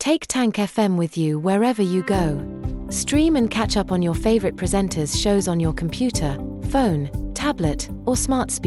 Take Tank FM with you wherever you go. Stream and catch up on your favorite presenters' shows on your computer, phone, tablet, or smart speaker.